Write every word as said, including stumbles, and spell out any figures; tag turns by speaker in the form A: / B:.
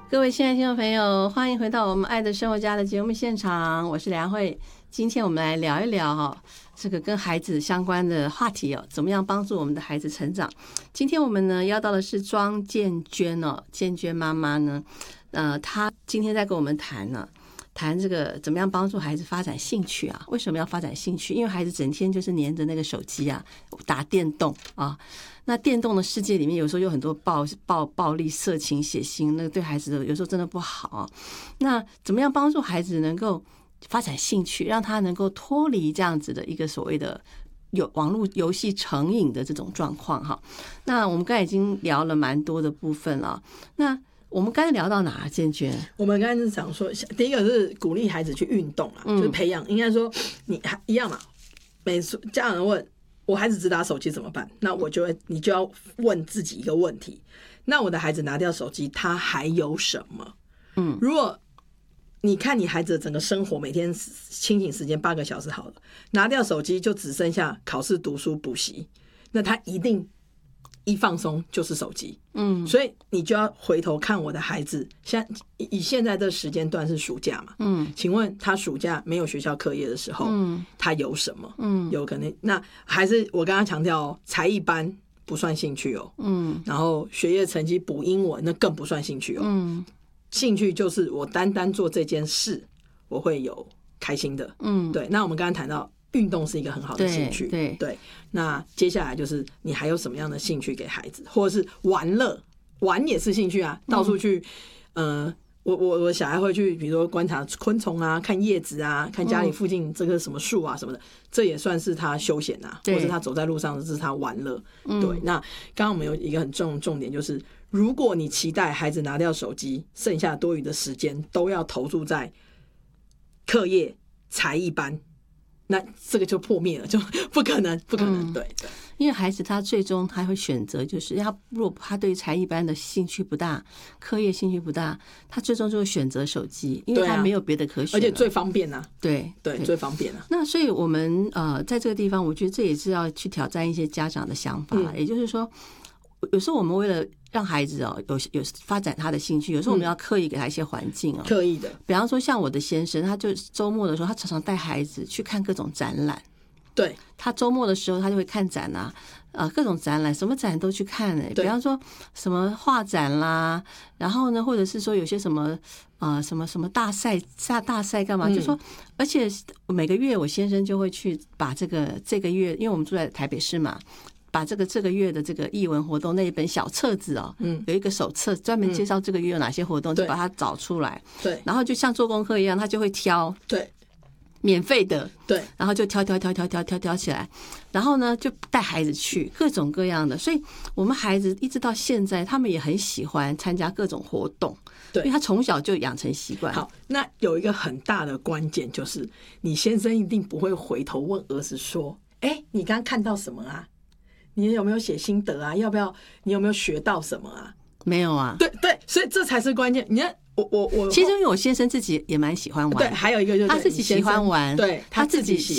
A: 各位亲爱的听众朋友，欢迎回到我们爱的生活家的节目现场，我是梁慧。今天我们来聊一聊哈、哦，这个跟孩子相关的话题哦，怎么样帮助我们的孩子成长？今天我们呢邀到的是庄建娟哦，建娟妈妈呢，呃，她今天在跟我们谈呢、啊。谈这个怎么样帮助孩子发展兴趣啊？为什么要发展兴趣？因为孩子整天就是黏着那个手机啊，打电动啊。那电动的世界里面，有时候有很多暴暴暴力、色情、血腥，那个对孩子的有时候真的不好啊。那怎么样帮助孩子能够发展兴趣，让他能够脱离这样子的一个所谓的有网络游戏成瘾的这种状况哈？那我们刚才已经聊了蛮多的部分了，那。我们刚才聊到哪？建娟，
B: 我们刚才是讲说，第一个是鼓励孩子去运动啦，嗯、就是培养，应该说你还一样嘛。每次家长问我孩子只打手机怎么办，那我就会你就要问自己一个问题：那我的孩子拿掉手机，他还有什么？嗯，如果你看你孩子的整个生活，每天清醒时间八个小时好了，拿掉手机就只剩下考试、读书、补习，那他一定。一放松就是手机，嗯，所以你就要回头看我的孩子，像以现在的时间段是暑假嘛，嗯，请问他暑假没有学校课业的时候，嗯，他有什么？嗯，有可能那还是我刚刚强调哦，才艺班不算兴趣哦，嗯，然后学业成绩补英文那更不算兴趣哦，嗯，兴趣就是我单单做这件事，我会有开心的，嗯，对。那我们刚刚谈到。运动是一个很好的兴趣，对 对, 对。那接下来就是你还有什么样的兴趣给孩子，或者是玩乐，玩也是兴趣啊。到处去，嗯、呃，我我我小孩会去，比如说观察昆虫啊，看叶子啊，看家里附近这个什么树啊什么的，嗯、这也算是他休闲啊，或是他走在路上，这是他玩乐。嗯、对。那刚刚我们有一个很重重点，就是如果你期待孩子拿掉手机，剩下多余的时间都要投注在课业、才艺班。那这个就破灭了，就不可能，不可能，嗯、对对。
A: 因为孩子他最终他会选择，就是他如果他对才艺班的兴趣不大，课业兴趣不大，他最终就会选择手机，因为他没有别的可选，
B: 而且最方便啊。
A: 对
B: 对, 对，最方便啊。
A: 那所以我们呃在这个地方，我觉得这也是要去挑战一些家长的想法，嗯、也就是说，有时候我们为了让孩子哦有有发展他的兴趣，有时候我们要刻意给他一些环境哦，
B: 刻意的。
A: 比方说像我的先生，他就周末的时候，他常常带孩子去看各种展览。
B: 对，
A: 他周末的时候他就会看展啊，呃，各种展览，什么展都去看哎、欸。比方说什么画展啦，然后呢，或者是说有些什么呃什么什么大赛大大赛干嘛？嗯、就说，而且每个月我先生就会去把这个这个月，因为我们住在台北市嘛。把这个这个月的这个艺文活动那一本小册子哦，嗯，有一个手册专门介绍这个月有哪些活动，嗯、就把它找出来，
B: 对，
A: 然后就像做功课一样，他就会挑，
B: 对，
A: 免费的，
B: 对，
A: 然后就挑挑挑挑挑挑挑起来，然后呢就带孩子去各种各样的，所以我们孩子一直到现在，他们也很喜欢参加各种活动，对，因为他从小就养成习惯。
B: 好，那有一个很大的关键就是，你先生一定不会回头问儿子说：“哎，你刚刚看到什么啊？”你有没有写心得啊？要不要？你有没有学到什么啊？
A: 没有啊。
B: 对对，所以这才是关键。你看，我我我，
A: 其实因为我先生自己也蛮喜欢玩，
B: 对，还有一个就是
A: 他自己喜欢玩，
B: 对他自己喜